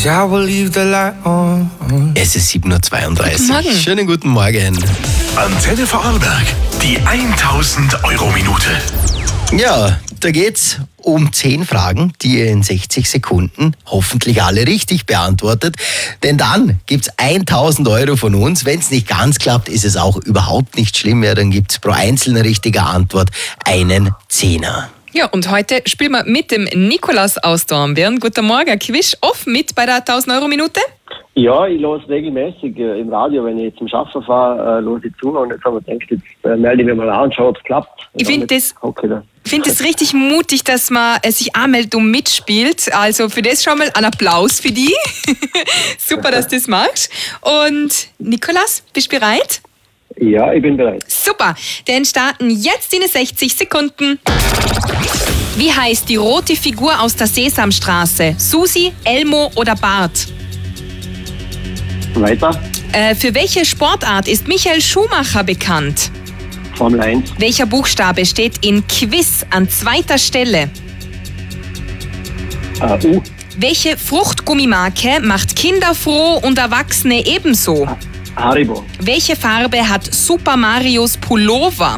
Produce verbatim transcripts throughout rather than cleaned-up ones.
'cause I will leave the light on. Es ist sieben Uhr zweiunddreißig. Guten Morgen. Schönen guten Morgen. Antenne Vorarlberg, die tausend Euro Minute. Ja, da geht's um zehn Fragen, die ihr in sechzig Sekunden hoffentlich alle richtig beantwortet. Denn dann gibt's tausend Euro von uns. Wenn es nicht ganz klappt, ist es auch überhaupt nicht schlimm. Ja, dann gibt's pro einzelne richtige Antwort einen Zehner. Ja, und heute spielen wir mit dem Nikolaus aus Dornbirn. Guten Morgen, Quiz oft mit bei der tausend Euro Minute? Ja, ich höre regelmäßig äh, im Radio, wenn ich zum Schaffen fahre, äh, höre ich zu und jetzt haben wir gedacht, jetzt äh, melde ich mich mal an und schaue, ob es klappt. Ich finde das, okay, da. find das richtig mutig, dass man äh, sich anmeldet und mitspielt. Also für das schon mal ein Applaus für die. Super, dass du das machst. Und Nikolaus, bist du bereit? Ja, ich bin bereit. Super, dann starten jetzt in sechzig Sekunden. Wie heißt die rote Figur aus der Sesamstraße? Susi, Elmo oder Bart? Weiter. Äh, für welche Sportart ist Michael Schumacher bekannt? Formel eins. Welcher Buchstabe steht in Quiz an zweiter Stelle? Äh, U. Welche Fruchtgummimarke macht Kinder froh und Erwachsene ebenso? Haribo. Welche Farbe hat Super Marios Pullover?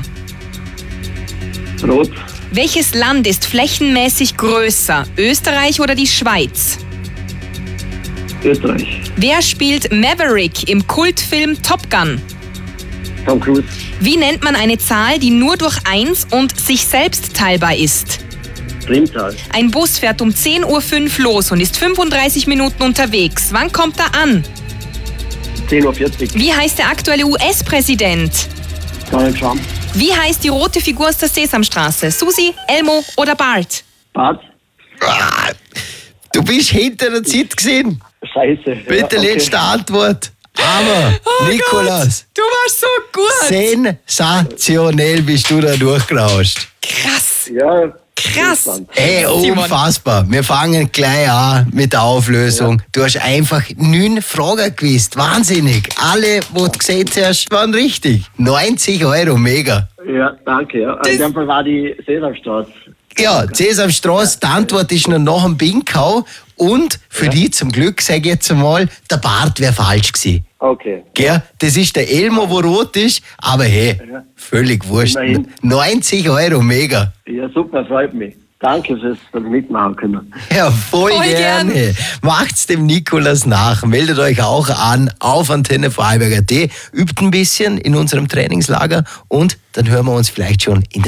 Rot. Welches Land ist flächenmäßig größer? Österreich oder die Schweiz? Österreich. Wer spielt Maverick im Kultfilm Top Gun? Tom Cruise. Wie nennt man eine Zahl, die nur durch eins und sich selbst teilbar ist? Primzahl. Ein Bus fährt um zehn Uhr fünf los und ist fünfunddreißig Minuten unterwegs. Wann kommt er an? zehn Uhr vierzig. Wie heißt der aktuelle U S-Präsident? Donald Trump. Wie heißt die rote Figur aus der Sesamstraße? Susi, Elmo oder Bart? Bart. Ah, du bist hinter der Zeit gesehen. Scheiße. Bitte ja, okay. letzte Antwort. Aber, Oh Nikolaus, Gott, du warst so gut. sensationell bist du da durchgerauscht. Krass, Ja. krass. interessant. Ey, Simon. unfassbar. Wir fangen gleich an mit der Auflösung. Du hast einfach neun Fragen gewusst. Wahnsinnig. Alle, die du gesehen hast, waren richtig. neunzig Euro, mega. Ja, danke. Ja. Also in dem Fall war die Sesamstraße. Ja, Sesamstraße, die Antwort ist noch nach dem Binkau. Und für die zum Glück, sage ich jetzt einmal, der Bart wäre falsch gewesen. Okay. Gell? Das ist der Elmo, wo rot ist, aber hey, Ja. völlig wurscht. Immerhin. neunzig Euro, mega. Ja, super, freut mich. Danke fürs dass wir mitmachen können. Ja, voll, Voll gerne. gern. Macht's dem Nikolaus nach. Meldet euch auch an auf Antenne Vorarlberg punkt at. Übt ein bisschen in unserem Trainingslager und dann hören wir uns vielleicht schon in der